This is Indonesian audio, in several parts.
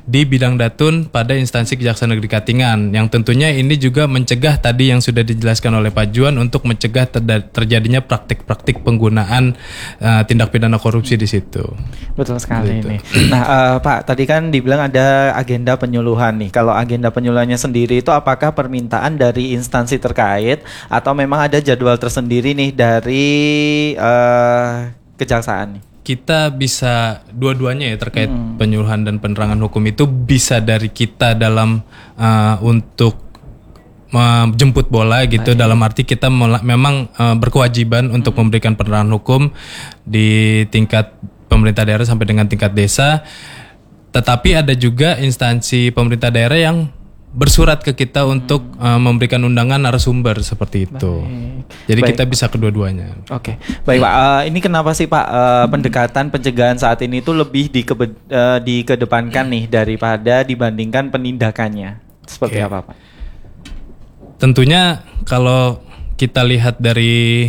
di bidang datun pada instansi Kejaksaan Negeri Katingan, yang tentunya ini juga mencegah tadi yang sudah dijelaskan oleh Pak Juan untuk mencegah terjadinya praktik-praktik penggunaan tindak pidana korupsi di situ. Betul sekali ini. Nah, Pak, tadi kan dibilang ada agenda penyuluhan nih. Kalau agenda penyuluhannya sendiri itu apakah permintaan dari instansi terkait atau memang ada jadwal tersendiri nih dari kejaksaan nih? Kita bisa dua-duanya ya terkait penyuluhan dan penerangan hukum itu bisa dari kita dalam untuk jemput bola gitu. Dalam arti kita memang berkewajiban untuk memberikan penerangan hukum di tingkat pemerintah daerah sampai dengan tingkat desa. Tetapi ada juga instansi pemerintah daerah yang bersurat ke kita untuk memberikan undangan narasumber seperti itu. Jadi kita bisa kedua-duanya. Oke, baik Pak. Ini kenapa sih Pak pendekatan pencegahan saat ini itu lebih dikedepankan nih daripada dibandingkan penindakannya? Seperti apa Pak? Tentunya kalau kita lihat dari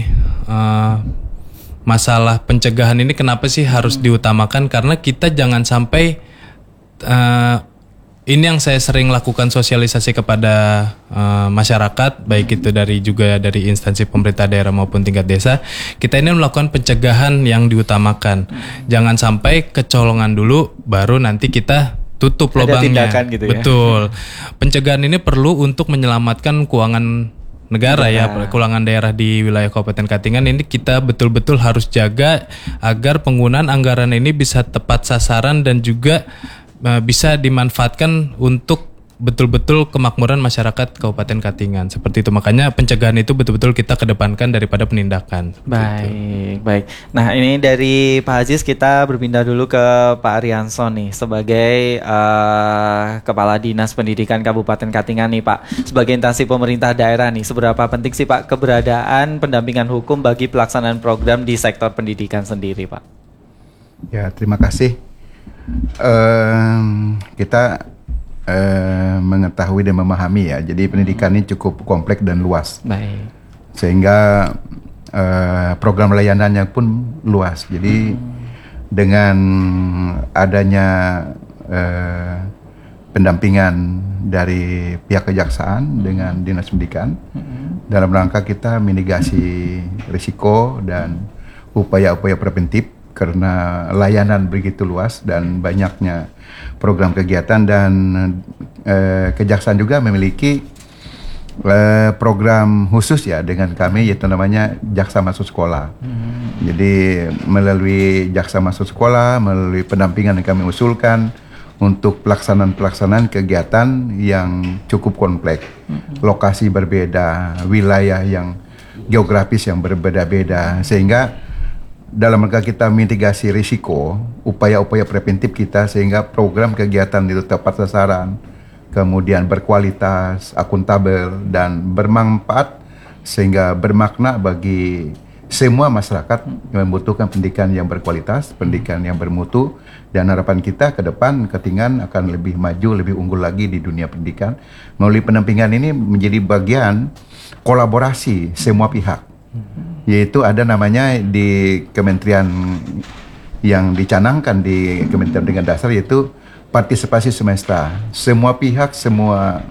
masalah pencegahan ini kenapa sih harus diutamakan? Karena kita jangan sampai ini yang saya sering lakukan sosialisasi kepada masyarakat, baik itu juga dari instansi pemerintah daerah maupun tingkat desa. Kita ini melakukan pencegahan yang diutamakan. Jangan sampai kecolongan dulu, baru nanti kita tutup lubangnya. Gitu ya? Betul. Pencegahan ini perlu untuk menyelamatkan keuangan negara ya, keuangan daerah di wilayah Kabupaten Katingan. Ini kita betul-betul harus jaga agar penggunaan anggaran ini bisa tepat sasaran dan juga bisa dimanfaatkan untuk betul-betul kemakmuran masyarakat Kabupaten Katingan. Seperti itu, makanya pencegahan itu betul-betul kita kedepankan daripada penindakan. Baik. Nah, ini dari Pak Aziz kita berpindah dulu ke Pak Arianson nih sebagai Kepala Dinas Pendidikan Kabupaten Katingan nih Pak. Sebagai instansi pemerintah daerah nih, seberapa penting sih Pak keberadaan pendampingan hukum bagi pelaksanaan program di sektor pendidikan sendiri Pak? Ya, terima kasih. Kita mengetahui dan memahami ya. Jadi pendidikan ini cukup kompleks dan luas. Baik. Sehingga program layanannya pun luas. Jadi dengan adanya pendampingan dari pihak kejaksaan dengan dinas pendidikan dalam rangka kita mitigasi risiko dan upaya-upaya preventif. Karena layanan begitu luas dan banyaknya program kegiatan dan kejaksaan juga memiliki program khusus ya dengan kami yaitu namanya Jaksa Masuk Sekolah. Jadi melalui Jaksa Masuk Sekolah, melalui pendampingan yang kami usulkan untuk pelaksanaan kegiatan yang cukup kompleks, lokasi berbeda, wilayah yang geografis yang berbeda-beda, sehingga dalam rangka kita mitigasi risiko, upaya-upaya preventif kita sehingga program kegiatan itu tepat sasaran, kemudian berkualitas, akuntabel, dan bermanfaat sehingga bermakna bagi semua masyarakat yang membutuhkan pendidikan yang berkualitas, pendidikan yang bermutu, dan harapan kita ke depan Katingan akan lebih maju, lebih unggul lagi di dunia pendidikan. Melalui pendampingan ini menjadi bagian kolaborasi semua pihak. Yaitu ada namanya di kementerian yang dicanangkan di Kementerian Pendidikan Dasar yaitu partisipasi semesta. Semua pihak, semua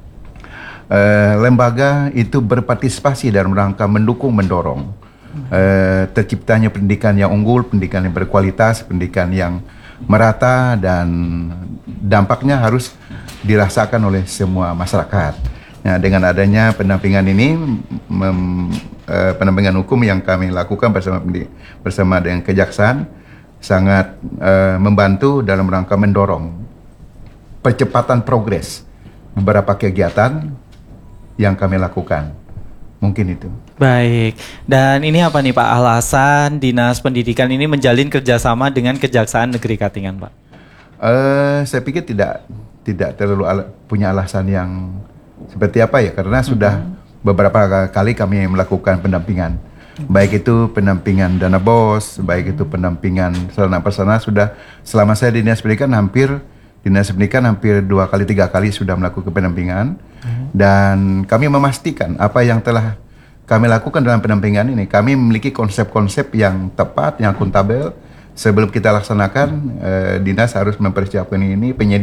lembaga itu berpartisipasi dalam rangka mendukung, mendorong terciptanya pendidikan yang unggul, pendidikan yang berkualitas, pendidikan yang merata dan dampaknya harus dirasakan oleh semua masyarakat. Nah, dengan adanya pendampingan ini, pendampingan hukum yang kami lakukan bersama dengan kejaksaan sangat membantu dalam rangka mendorong percepatan progres beberapa kegiatan yang kami lakukan. Mungkin itu. Baik. Dan ini apa nih Pak alasan Dinas Pendidikan ini menjalin kerjasama dengan Kejaksaan Negeri Katingan, Pak? Saya pikir tidak terlalu punya alasan yang seperti apa ya, karena sudah beberapa kali kami melakukan pendampingan, baik itu pendampingan dana BOS, baik itu pendampingan sarana prasarana. Sudah selama saya di Dinas Pendidikan hampir 2 kali 3 kali sudah melakukan pendampingan, dan kami memastikan apa yang telah kami lakukan dalam pendampingan ini, kami memiliki konsep-konsep yang tepat, yang akuntabel. Sebelum kita laksanakan, dinas harus mempersiapkan ini,